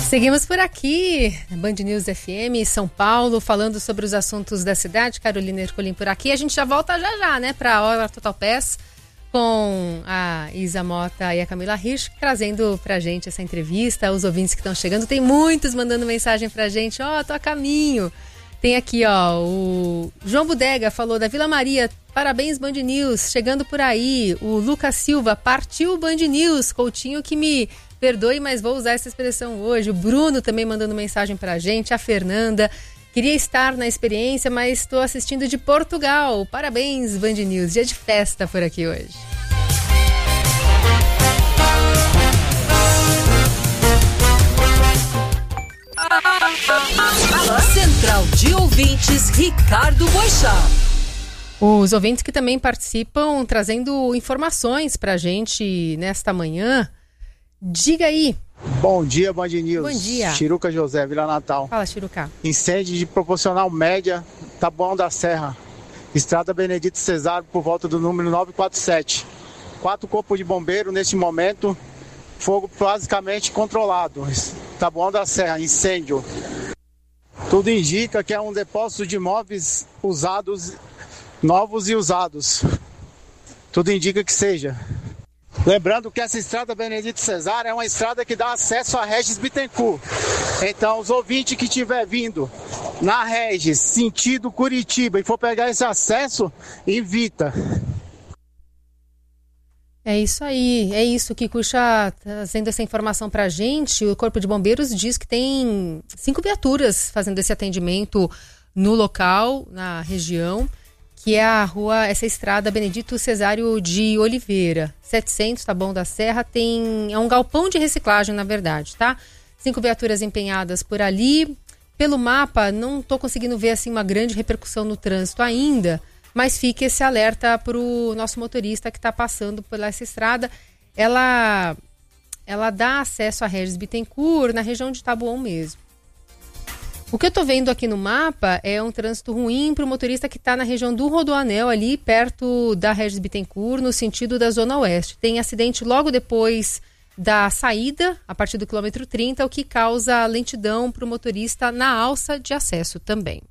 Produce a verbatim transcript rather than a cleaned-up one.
Seguimos por aqui, Band News F M, São Paulo, falando sobre os assuntos da cidade. Carolina Ercolim por aqui. A gente já volta já já, né, para a Hora Total Pass com a Isa Mota e a Camila Hirsch, trazendo pra gente essa entrevista, os ouvintes que estão chegando. Tem muitos mandando mensagem pra gente. Ó, oh, tô a caminho. Tem aqui, ó, o João Bodega falou da Vila Maria. Parabéns, Band News. Chegando por aí. O Lucas Silva, partiu Band News. Coutinho que me... perdoe, mas vou usar essa expressão hoje. O Bruno também mandando mensagem pra gente. A Fernanda. Queria estar na experiência, mas estou assistindo de Portugal. Parabéns, Band News. Dia de festa por aqui hoje. Central de Ouvintes, Ricardo Boixá. Os ouvintes que também participam, trazendo informações pra gente nesta manhã. Diga aí. Bom dia, Band News. Bom dia. Chiruca José, Vila Natal. Fala, Chiruca. Incêndio de proporcional média, Taboão da Serra. Estrada Benedito Cesário, por volta do número novecentos e quarenta e sete. Quatro corpos de bombeiro neste momento. Fogo basicamente controlado. Taboão da Serra, incêndio. Tudo indica que é um depósito de móveis usados, novos e usados. Tudo indica que seja. Lembrando que essa estrada Benedito Cesário é uma estrada que dá acesso a Regis Bittencourt. Então, os ouvintes que estiver vindo na Regis, sentido Curitiba, e for pegar esse acesso, evita. É isso aí, é isso que Cuxa trazendo essa informação pra gente. O Corpo de Bombeiros diz que tem cinco viaturas fazendo esse atendimento no local, na região, que é a rua, essa estrada Benedito Cesário de Oliveira, setecentos, Taboão da Serra, tem, é um galpão de reciclagem, na verdade, tá? Cinco viaturas empenhadas por ali. Pelo mapa, não tô conseguindo ver, assim, uma grande repercussão no trânsito ainda, mas fica esse alerta pro nosso motorista que está passando por essa estrada. Ela, ela dá acesso a Regis Bittencourt, na região de Taboão mesmo. O que eu tô vendo aqui no mapa é um trânsito ruim para o motorista que está na região do Rodoanel, ali perto da Regis Bittencourt, no sentido da Zona Oeste. Tem acidente logo depois da saída, a partir do quilômetro trinta, o que causa lentidão para o motorista na alça de acesso também.